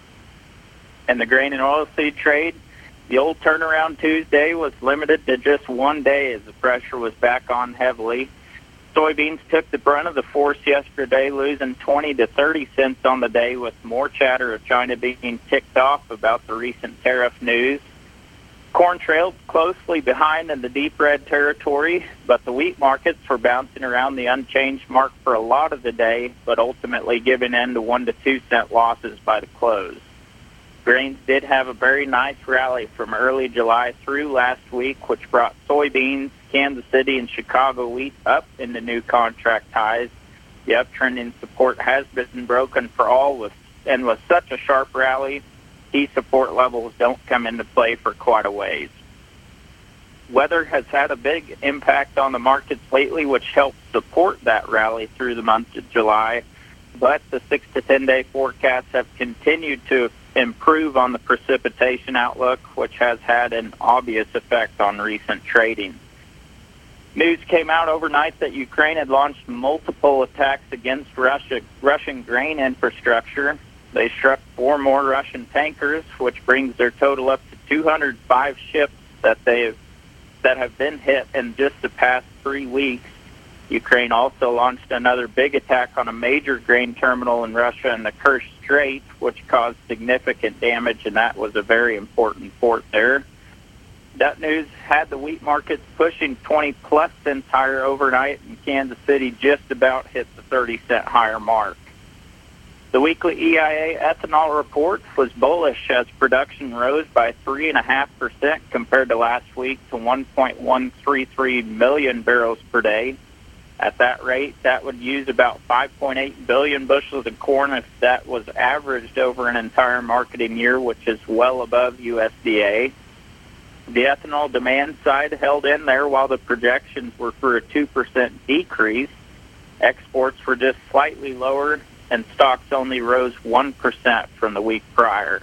And the grain and oilseed trade, the old turnaround Tuesday was limited to just one day as the pressure was back on heavily. Soybeans took the brunt of the force yesterday, losing twenty to thirty cents on the day, with more chatter of China being ticked off about the recent tariff news. Corn trailed closely behind in the deep red territory, but the wheat markets were bouncing around the unchanged mark for a lot of the day, but ultimately giving in to one to two cent losses by the close. Grains did have a very nice rally from early July through last week, which brought soybeans, Kansas City, and Chicago wheat up into new contract highs. The uptrend in support has been broken for all, with, and with such a sharp rally, key support levels don't come into play for quite a ways. Weather has had a big impact on the markets lately, which helped support that rally through the month of July, but the six to ten day forecasts have continued to improve on the precipitation outlook, which has had an obvious effect on recent trading. News came out overnight that Ukraine had launched multiple attacks against Russia, Russian grain infrastructure. They struck four more Russian tankers, which brings their total up to two hundred five ships that they have, that have been hit in just the past three weeks. Ukraine also launched another big attack on a major grain terminal in Russia in the Kerch Strait, which caused significant damage, and that was a very important port there. That news had the wheat markets pushing twenty plus cents higher overnight, and Kansas City just about hit the thirty cent higher mark. The weekly E I A ethanol report was bullish as production rose by three point five percent compared to last week to one point one three three million barrels per day. At that rate, that would use about five point eight billion bushels of corn if that was averaged over an entire marketing year, which is well above U S D A. The ethanol demand side held in there while the projections were for a two percent decrease. Exports were just slightly lower, and stocks only rose one percent from the week prior.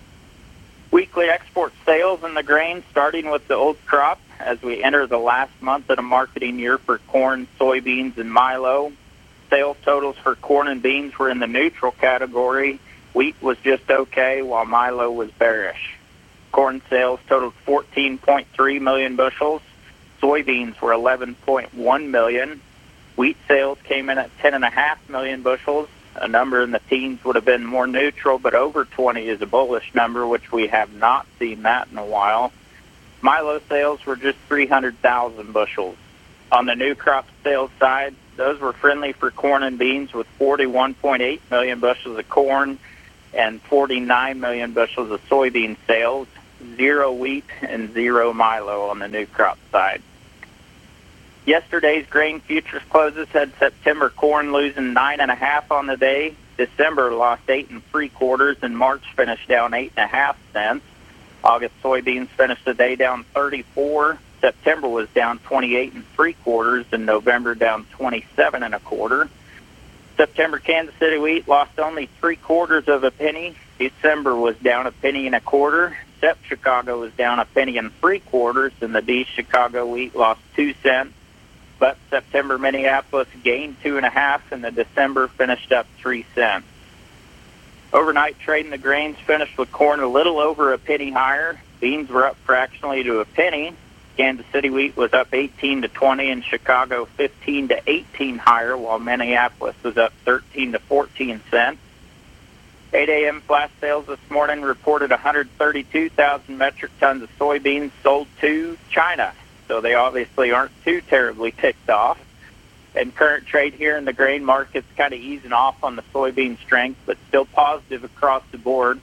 Weekly export sales in the grain, starting with the old crop as we enter the last month of the marketing year for corn, soybeans, and milo. Sales totals for corn and beans were in the neutral category. Wheat was just okay, while milo was bearish. Corn sales totaled fourteen point three million bushels. Soybeans were eleven point one million. Wheat sales came in at ten point five million bushels. A number in the teens would have been more neutral, but over twenty is a bullish number, which we have not seen that in a while. Milo sales were just three hundred thousand bushels. On the new crop sales side, those were friendly for corn and beans with forty-one point eight million bushels of corn and forty-nine million bushels of soybean sales, zero wheat and zero milo on the new crop side. Yesterday's grain futures closes had September corn losing nine and a half on the day. December lost eight and three quarters, and March finished down eight and a half cents. August soybeans finished the day down thirty-four. September was down twenty-eight and three quarters, and November down twenty-seven and a quarter. September Kansas City wheat lost only three quarters of a penny. December was down a penny and a quarter. Sep Chicago was down a penny and three quarters, and the D Chicago wheat lost two cents. But September Minneapolis gained two and a half, and the December finished up three cents. Overnight trade in the grains finished with corn a little over a penny higher. Beans were up fractionally to a penny. Kansas City wheat was up eighteen to twenty, and Chicago fifteen to eighteen higher, while Minneapolis was up thirteen to fourteen cents. eight a.m. flash sales this morning reported one hundred thirty-two thousand metric tons of soybeans sold to China. So they obviously aren't too terribly ticked off. And current trade here in the grain market's kind of easing off on the soybean strength, but still positive across the board.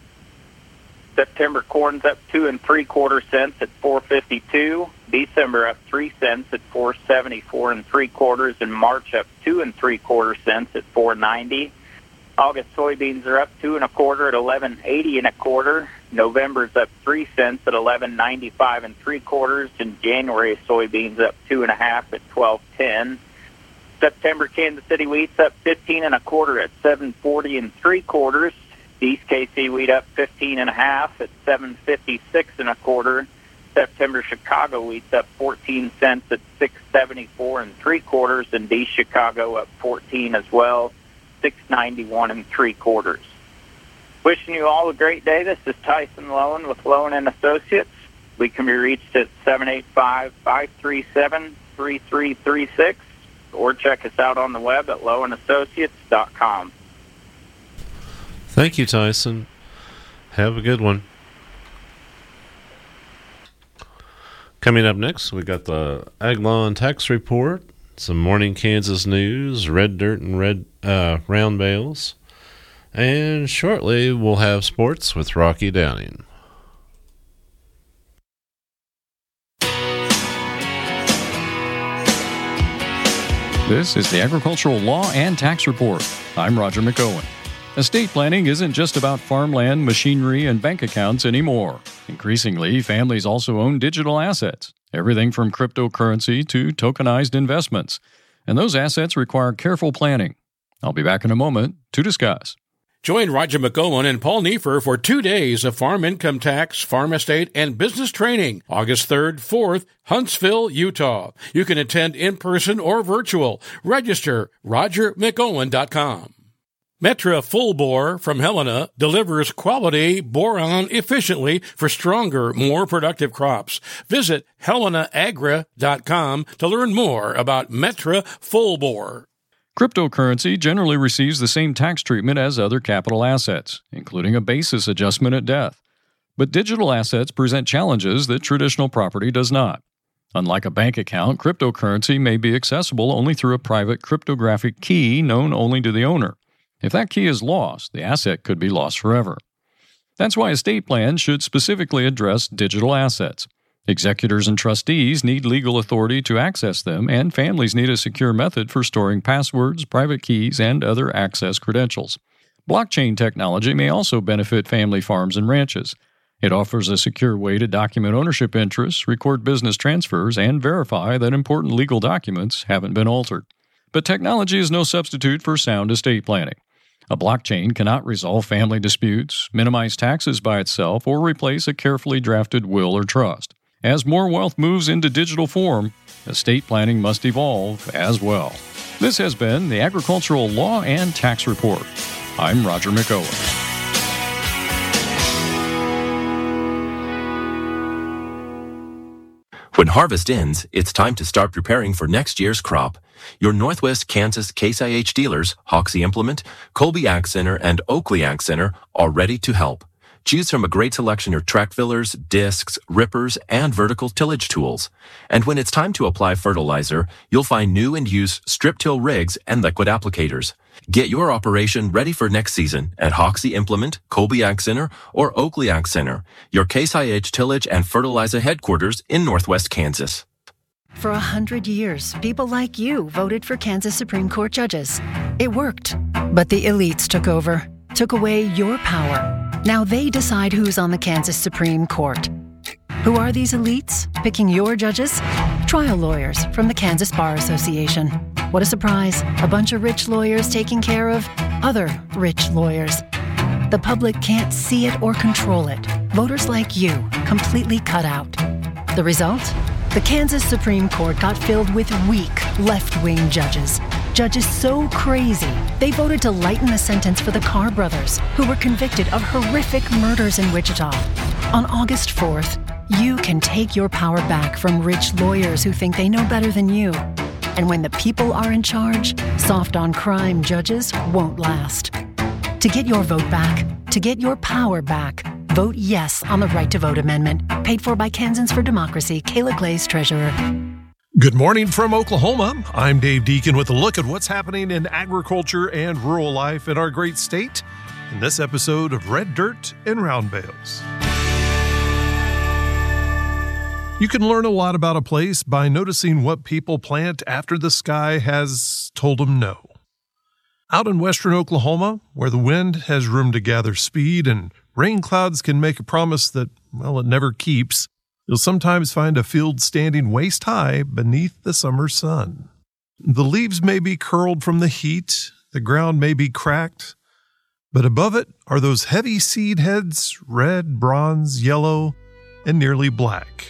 September corn's up two and three quarter cents at four fifty-two. December up three cents at four seventy-four and three quarters, and March up two and three quarter cents at four ninety. August soybeans are up two and a quarter at eleven eighty and a quarter. November's up three cents at eleven ninety-five and three quarters, and January soybeans up two and a half at twelve ten. September Kansas City wheat's up fifteen and a quarter at seven forty and three quarters. East K C wheat up fifteen and a half at seven fifty-six and a quarter. September Chicago wheat's up fourteen cents at six seventy-four and three quarters, and D Chicago up fourteen as well, six ninety-one and three quarters. Wishing you all a great day. This is Tyson Lowen with Lowen and Associates. We can be reached at seven eight five, five three seven, three three three six, or check us out on the web at lowen associates dot com. Thank you, Tyson. Have a good one. Coming up next, we got the Ag Law and Tax Report, some morning Kansas news, red dirt and red uh, round bales, and shortly we'll have sports with Rocky Downing. This is the Agricultural Law and Tax Report. I'm Roger McOwen. Estate planning isn't just about farmland, machinery, and bank accounts anymore. Increasingly, families also own digital assets, everything from cryptocurrency to tokenized investments. And those assets require careful planning. I'll be back in a moment to discuss. Join Roger McOwen and Paul Neiffer for two days of farm income tax, farm estate, and business training, August third, fourth, Huntsville, Utah. You can attend in person or virtual. Register roger mcowen dot com. Metra Full Bore from Helena delivers quality boron efficiently for stronger, more productive crops. Visit helena agra dot com to learn more about Metra Full Bore. Cryptocurrency generally receives the same tax treatment as other capital assets, including a basis adjustment at death. But digital assets present challenges that traditional property does not. Unlike a bank account, cryptocurrency may be accessible only through a private cryptographic key known only to the owner. If that key is lost, the asset could be lost forever. That's why estate plans should specifically address digital assets. Executors and trustees need legal authority to access them, and families need a secure method for storing passwords, private keys, and other access credentials. Blockchain technology may also benefit family farms and ranches. It offers a secure way to document ownership interests, record business transfers, and verify that important legal documents haven't been altered. But technology is no substitute for sound estate planning. A blockchain cannot resolve family disputes, minimize taxes by itself, or replace a carefully drafted will or trust. As more wealth moves into digital form, estate planning must evolve as well. This has been the Agricultural Law and Tax Report. I'm Roger McOwen. When harvest ends, it's time to start preparing for next year's crop. Your Northwest Kansas Case I H dealers, Hoxie Implement, Colby Ag Center, and Oakley Ag Center are ready to help. Choose from a great selection of track fillers, discs, rippers, and vertical tillage tools. And when it's time to apply fertilizer, you'll find new and used strip-till rigs and liquid applicators. Get your operation ready for next season at Hoxie Implement, Colby Ag Center, or Oakley Ag Center, your Case I H tillage and fertilizer headquarters in Northwest Kansas. For a hundred years, people like you voted for Kansas Supreme Court judges. It worked, but the elites took over, took away your power. Now they decide who's on the Kansas Supreme Court. Who are these elites picking your judges? Trial lawyers from the Kansas Bar Association. What a surprise, a bunch of rich lawyers taking care of other rich lawyers. The public can't see it or control it. Voters like you completely cut out. The result? The Kansas Supreme Court got filled with weak, left-wing judges. Judges so crazy, they voted to lighten the sentence for the Carr brothers, who were convicted of horrific murders in Wichita. On August fourth, you can take your power back from rich lawyers who think they know better than you. And when the people are in charge, soft-on-crime judges won't last. To get your vote back, to get your power back, vote yes on the Right to Vote Amendment. Paid for by Kansans for Democracy, Kayla Glaze, Treasurer. Good morning from Oklahoma. I'm Dave Deacon with a look at what's happening in agriculture and rural life in our great state in this episode of Red Dirt and Round Bales. You can learn a lot about a place by noticing what people plant after the sky has told them no. Out in western Oklahoma, where the wind has room to gather speed and rain clouds can make a promise that, well, it never keeps, you'll sometimes find a field standing waist high beneath the summer sun. The leaves may be curled from the heat, the ground may be cracked, but above it are those heavy seed heads, red, bronze, yellow, and nearly black.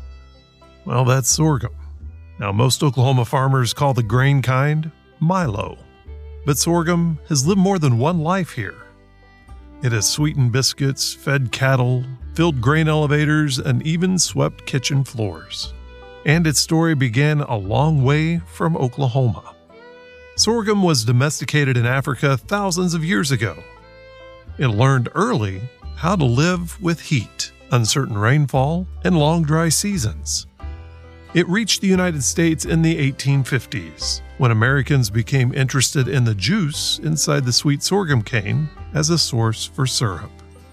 Well, that's sorghum. Now, most Oklahoma farmers call the grain kind Milo, but sorghum has lived more than one life here. It has sweetened biscuits, fed cattle, filled grain elevators, and even swept kitchen floors. And its story began a long way from Oklahoma. Sorghum was domesticated in Africa thousands of years ago. It learned early how to live with heat, uncertain rainfall, and long dry seasons. It reached the United States in the eighteen fifties, when Americans became interested in the juice inside the sweet sorghum cane as a source for syrup.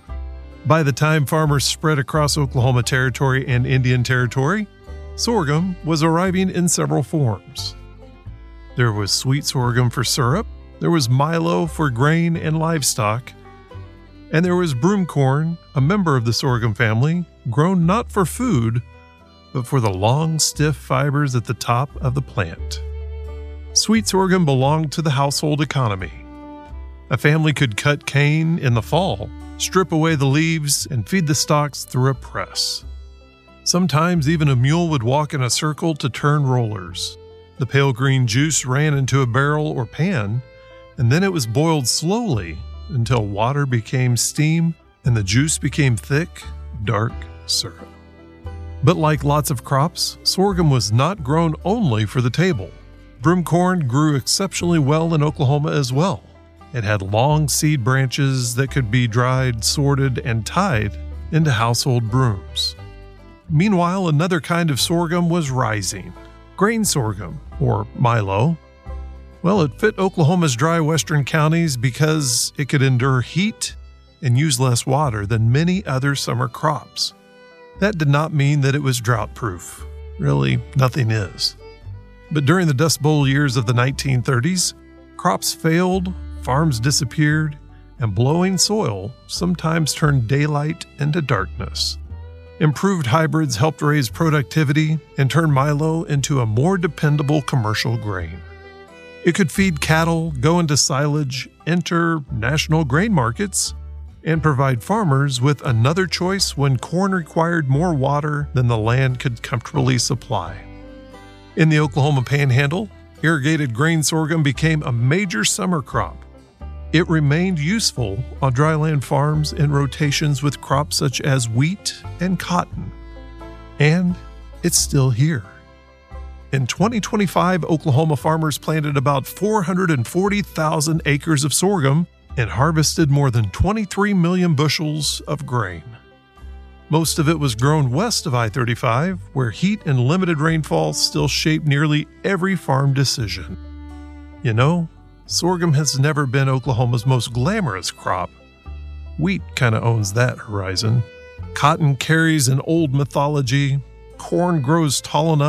By the time farmers spread across Oklahoma Territory and Indian Territory, sorghum was arriving in several forms. There was sweet sorghum for syrup, there was Milo for grain and livestock, and there was broomcorn, a member of the sorghum family, grown not for food, but for the long, stiff fibers at the top of the plant. Sweet sorghum belonged to the household economy. A family could cut cane in the fall, strip away the leaves, and feed the stalks through a press. Sometimes even a mule would walk in a circle to turn rollers. The pale green juice ran into a barrel or pan, and then it was boiled slowly until water became steam and the juice became thick, dark syrup. But like lots of crops, sorghum was not grown only for the table. Broomcorn grew exceptionally well in Oklahoma as well. It had long seed branches that could be dried, sorted, and tied into household brooms. Meanwhile, another kind of sorghum was rising, grain sorghum, or Milo. Well, it fit Oklahoma's dry western counties because it could endure heat and use less water than many other summer crops. That did not mean that it was drought-proof. Really, nothing is. But during the Dust Bowl years of the nineteen thirties, crops failed, farms disappeared, and blowing soil sometimes turned daylight into darkness. Improved hybrids helped raise productivity and turn Milo into a more dependable commercial grain. It could feed cattle, go into silage, enter national grain markets and provide farmers with another choice when corn required more water than the land could comfortably supply. In the Oklahoma Panhandle, irrigated grain sorghum became a major summer crop. It remained useful on dryland farms in rotations with crops such as wheat and cotton. And it's still here. In twenty twenty-five, Oklahoma farmers planted about four hundred forty thousand acres of sorghum and harvested more than twenty-three million bushels of grain. Most of it was grown west of I thirty-five, where heat and limited rainfall still shape nearly every farm decision. You know, sorghum has never been Oklahoma's most glamorous crop. Wheat kind of owns that horizon. Cotton carries an old mythology. Corn grows tall enough